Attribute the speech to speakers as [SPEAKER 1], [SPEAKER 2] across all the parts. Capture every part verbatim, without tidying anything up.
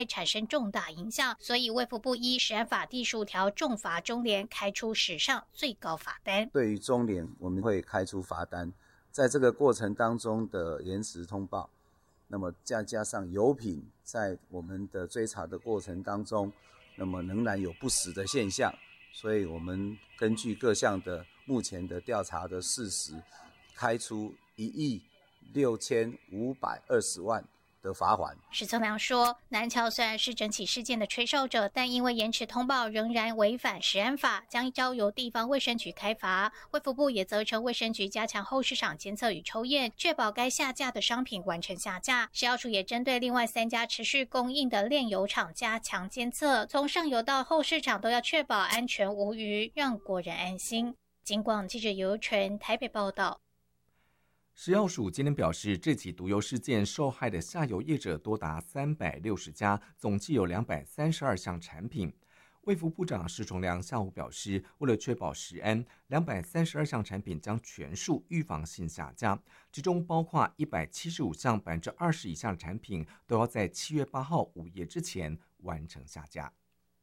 [SPEAKER 1] 会产生重大影响，所以卫福部依食安法第十五条重罚中联，开出史上最高罚单。
[SPEAKER 2] 对于中联，我们会开出罚单，在这个过程当中的延迟通报，那么再加上油品在我们的追查的过程当中，那么仍然有不实的现象，所以我们根据各项的目前的调查的事实，开出一亿六千五百二十万的罚款。
[SPEAKER 1] 史宗良说，南侨虽然是整起事件的吹哨者，但因为延迟通报仍然违反食安法，将交由地方卫生局开罚。卫福部也责成卫生局加强后市场监测与抽验，确保该下架的商品完成下架。食药署也针对另外三家持续供应的炼油厂加强监测，从上游到后市场都要确保安全无虞，让国人安心。警广记者尤纯台北报道。
[SPEAKER 3] 食药署今天表示，这起毒油事件受害的下游业者多达三百六十家，总计有两百三十二项产品。卫福部长施崇良下午表示，为了确保食安，两百三十二项产品将全数预防性下架，其中包括一百七十五项百分之二十以下的产品都要在七月八号午夜之前完成下架。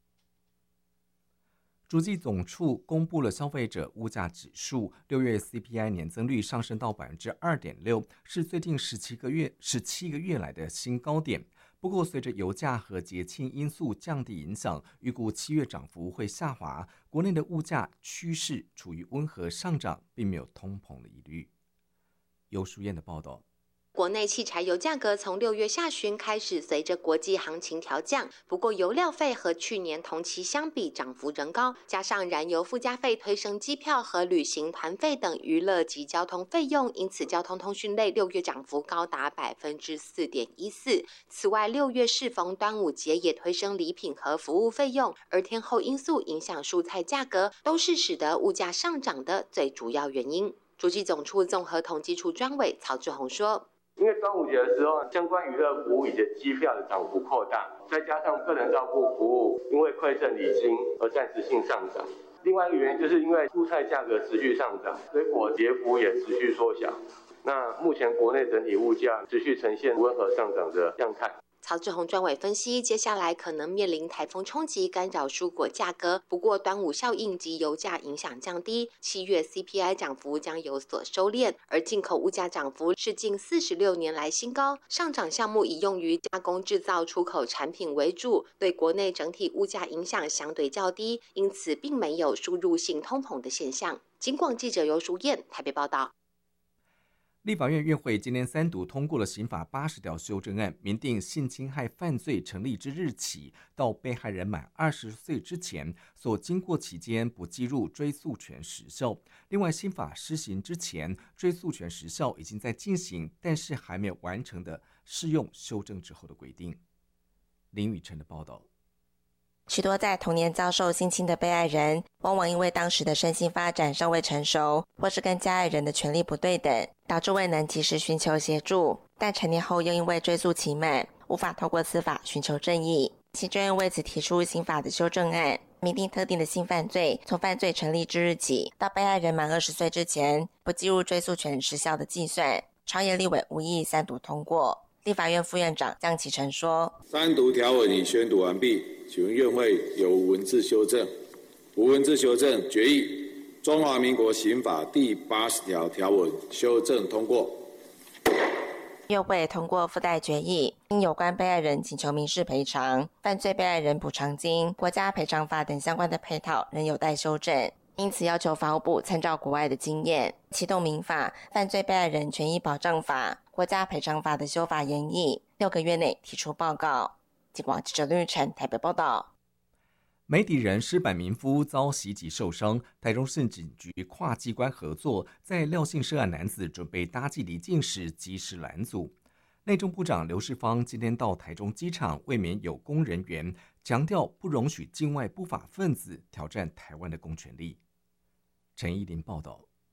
[SPEAKER 3] 主计总处公布了消费者物价指数，六月 C P I 年增率上升到 百分之二点六， 是最近十七个月十七个月来的新高点。不过，随着油价和节庆因素降低影响，预估七月涨幅会下滑。国内的物价趋势处于温和上涨，并没有通膨的疑虑。尤淑燕的报道。
[SPEAKER 4] 国内汽柴油价格从六月下旬开始随着国际行情调降，不过油料费和去年同期相比涨幅仍高，加上燃油附加费推升机票和旅行团费等娱乐及交通费用，因此交通通讯类六月涨幅高达 百分之四点一四。此外，六月适逢端午节也推升礼品和服务费用，而天候因素影响蔬菜价格，都是使得物价上涨的最主要原因。主计总处综合统计处专委曹志宏说，
[SPEAKER 5] 因为端午节的时候，相关娱乐服务以及机票的涨幅扩大，再加上个人照顾服务因为馈赠礼金而暂时性上涨。另外一个原因就是因为蔬菜价格持续上涨，水果跌幅也持续缩小。那目前国内整体物价持续呈现温和上涨的样态。
[SPEAKER 4] 曹志宏专委分析，接下来可能面临台风冲击干扰蔬果价格，不过端午效应及油价影响降低，七月 C P I 涨幅将有所收敛，而进口物价涨幅是近四十六年来新高，上涨项目以用于加工制造出口产品为主，对国内整体物价影响相对较低，因此并没有输入性通膨的现象。警广记者尤淑燕台北报道。
[SPEAKER 3] 立法院院会今天三读通过了刑法八十条修正案，明定性侵害犯罪成立之日起到被害人满二十岁之前所经过期间不计入追诉权时效。另外，新法施行之前，追诉权时效已经在进行，但是还没有完成的适用修正之后的规定。林宇辰的报道。
[SPEAKER 6] 许多在童年遭受性侵的被害人，往往因为当时的身心发展尚未成熟，或是跟加害人的权利不对等，导致未能及时寻求协助，但成年后又因为追诉期满，无法透过司法寻求正义。行政院为此提出刑法的修正案，明定特定的性犯罪从犯罪成立之日起到被害人满二十岁之前，不计入追诉权时效的计算。朝野立委无异议三读通过。立法院副院长江启臣说，
[SPEAKER 7] 三读条文已宣读完毕，请问院会有无文字修正？无文字修正，决议中华民国刑法第八十条条文修正通过。
[SPEAKER 6] 院会通过附带决议，因有关被害人请求民事赔偿、犯罪被害人补偿金、国家赔偿法等相关的配套仍有待修正，因此要求法务部参照国外的经验，启动民法、犯罪被害人权益保障法、国家赔偿法的修法研议，六个月内提出报告。警广记者吕玉成台北报道。
[SPEAKER 3] 媒体人施柏民夫遭袭击受伤，台中市警局跨机关合作，在廖姓涉案男子准备搭机离境时及时拦阻。内政部长刘世芳今天到台中机场慰勉有功人员，强调不容许境外不法分子挑战台湾的公权力。陈依林报道。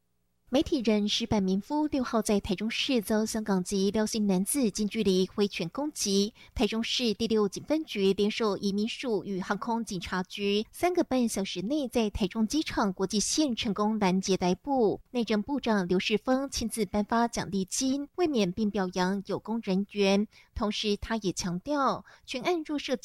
[SPEAKER 8] 媒体人石板民夫六号在台中市遭香港籍廖姓男子近距离挥拳攻击，台中市第六警分局联手移民署与航空警察局，三个半小时内在台中机场国际线成功拦截逮捕。内政部长刘世峰亲自颁发奖励金，慰勉并表扬有功人员。同时，他也强调，全案若涉